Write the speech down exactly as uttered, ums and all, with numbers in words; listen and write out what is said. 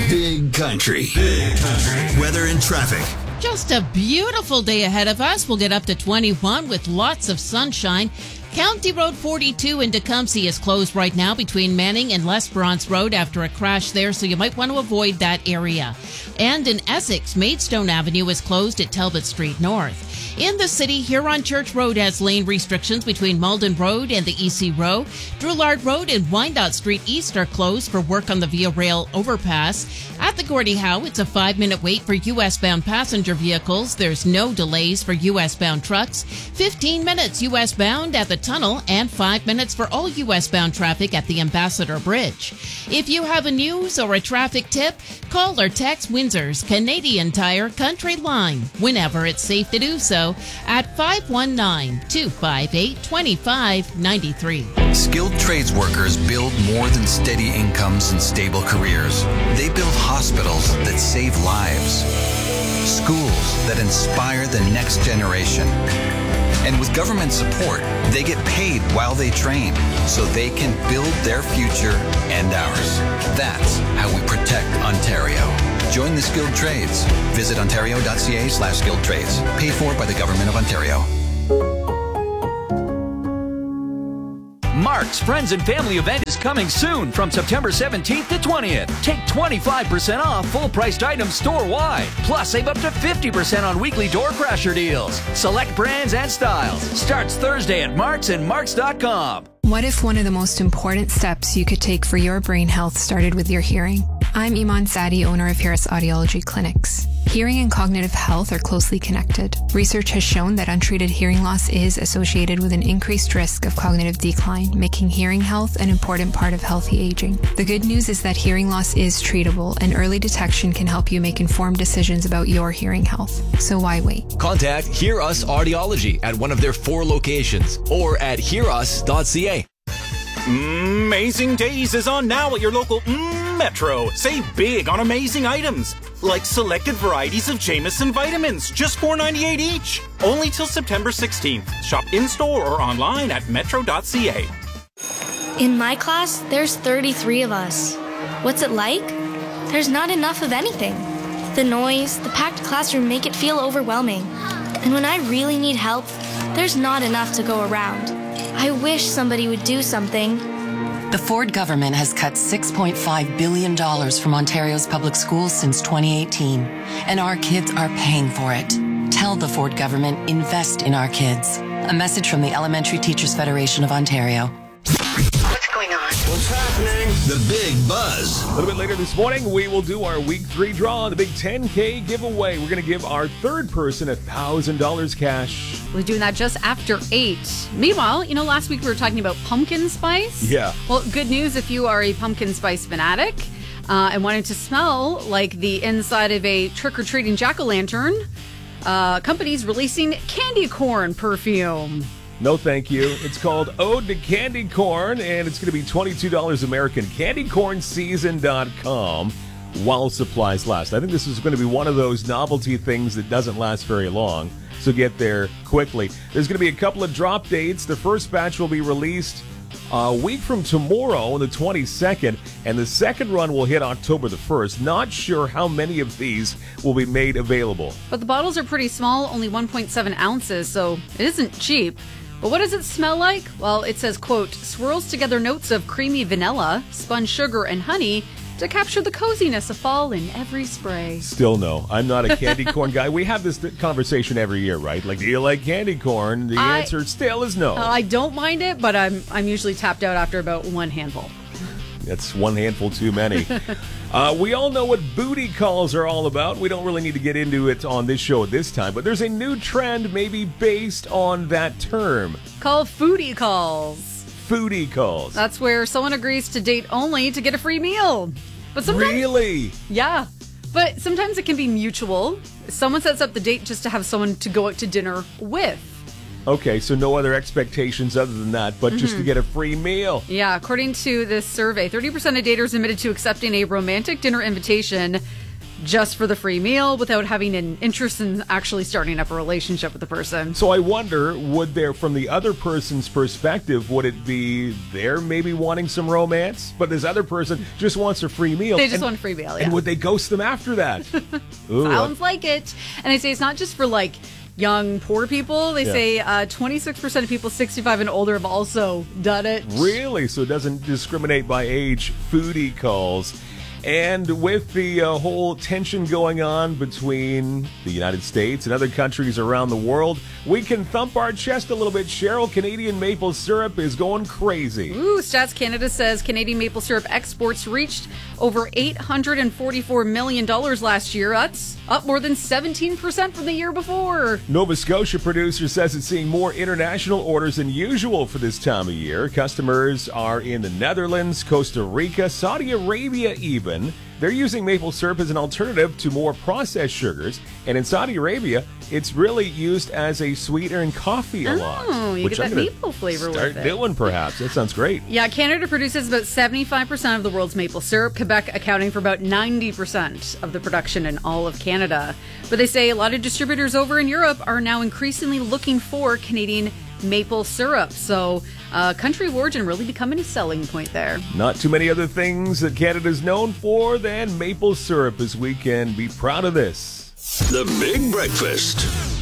Big Country. Big Country. Weather and traffic. Just a beautiful day ahead of us. We'll get up to twenty-one with lots of sunshine. County Road forty-two in Tecumseh is closed right now between Manning and L'Esperance Road after a crash there, so you might want to avoid that area. And in Essex, Maidstone Avenue is closed at Talbot Street North. In the city, Huron Church Road has lane restrictions between Malden Road and the E C Row. Drouillard Road and Wyandotte Street East are closed for work on the Via Rail overpass. At the Gordie Howe, it's a five-minute wait for U S-bound passenger vehicles. There's no delays for U S-bound trucks. fifteen minutes U S-bound at the tunnel and five minutes for all U S-bound traffic at the Ambassador Bridge. If you have a news or a traffic tip, call or text Windsor's Canadian Tire Country Line whenever it's safe to do so at five one nine, two five eight, two five nine three. Skilled trades workers build more than steady incomes and stable careers. They build hospitals that save lives, schools that inspire the next generation. And with government support, they get paid while they train so they can build their future and ours. That's how we protect Ontario. Join the skilled trades. Visit ontario.ca slash skilled trades. Paid for by the Government of Ontario. Mark's Friends and Family event is coming soon from September seventeenth to twentieth. Take twenty-five percent off full-priced items store-wide. Plus, save up to fifty percent on weekly door crasher deals. Select brands and styles. Starts Thursday at Marks and Marks dot com. What if one of the most important steps you could take for your brain health started with your hearing? I'm Iman Sadi, owner of Harris Audiology Clinics. Hearing and cognitive health are closely connected. Research has shown that untreated hearing loss is associated with an increased risk of cognitive decline, making hearing health an important part of healthy aging. The good news is that hearing loss is treatable, and early detection can help you make informed decisions about your hearing health. So why wait? Contact Hear Us Audiology at one of their four locations or at hear us dot c a. Amazing Days is on now at your local mm, Metro. Save big on amazing items, like selected varieties of Jameson vitamins, just four ninety-eight each. Only till September sixteenth. Shop in-store or online at metro dot c a. In my class, there's thirty-three of us. What's it like? There's not enough of anything. The noise, the packed classroom make it feel overwhelming. And when I really need help, there's not enough to go around. I wish somebody would do something. The Ford government has cut six point five billion dollars from Ontario's public schools since twenty eighteen, and our kids are paying for it. Tell the Ford government, invest in our kids. A message from the Elementary Teachers Federation of Ontario. What's going on? What's happening? The Big Buzz. A little bit later this morning, we will do our week three draw, the big ten K giveaway. We're going to give our third person one thousand dollars cash. We're doing that just after eight. Meanwhile, you know, last week we were talking about pumpkin spice. Yeah. Well, good news if you are a pumpkin spice fanatic uh, and wanted to smell like the inside of a trick-or-treating jack-o'-lantern, uh, company's releasing candy corn perfume. No, thank you. It's called Ode to Candy Corn, and it's going to be twenty-two dollars American. candy corn season dot com while supplies last. I think this is going to be one of those novelty things that doesn't last very long, so get there quickly. There's going to be a couple of drop dates. The first batch will be released a week from tomorrow on the twenty-second, and the second run will hit October the first. Not sure how many of these will be made available. But the bottles are pretty small, only one point seven ounces, so it isn't cheap. But what does it smell like? Well, it says, quote, swirls together notes of creamy vanilla, spun sugar, and honey to capture the coziness of fall in every spray. Still no. I'm not a candy corn guy. We have this conversation every year, right? Like, do you like candy corn? The I, answer still is no. Uh, I don't mind it, but I'm I'm usually tapped out after about one handful. That's one handful too many. uh, we all know what booty calls are all about. We don't really need to get into it on this show at this time, but there's a new trend maybe based on that term. Called foodie calls. Foodie calls. That's where someone agrees to date only to get a free meal. But sometimes, really? Yeah. But sometimes it can be mutual. Someone sets up the date just to have someone to go out to dinner with. Okay, so no other expectations other than that, but mm-hmm. just to get a free meal. Yeah, according to this survey, thirty percent of daters admitted to accepting a romantic dinner invitation just for the free meal without having an interest in actually starting up a relationship with the person. So I wonder, would there, from the other person's perspective, would it be they're maybe wanting some romance, but this other person just wants a free meal? They just and, want a free meal, yeah. And would they ghost them after that? Ooh, Sounds like it. And I say it's not just for like young poor people. They Yeah. say uh, twenty-six percent of people sixty-five and older have also done it. Really? So it doesn't discriminate by age, foodie calls. And with the uh, whole tension going on between the United States and other countries around the world, we can thump our chest a little bit. Cheryl, Canadian maple syrup is going crazy. Ooh, Stats Canada says Canadian maple syrup exports reached over eight hundred forty-four million dollars last year. That's up more than seventeen percent from the year before. Nova Scotia producer says it's seeing more international orders than usual for this time of year. Customers are in the Netherlands, Costa Rica, Saudi Arabia even. They're using maple syrup as an alternative to more processed sugars. And in Saudi Arabia, it's really used as a sweetener in coffee a lot. Oh, you which get I'm that gonna maple flavor start with it. doing, perhaps. That sounds great. Yeah, Canada produces about seventy-five percent of the world's maple syrup, Quebec accounting for about ninety percent of the production in all of Canada. But they say a lot of distributors over in Europe are now increasingly looking for Canadian maple syrup. So uh, country of origin really becoming a selling point there. Not too many other things that Canada's known for than maple syrup, as we can be proud of this. The Big Breakfast.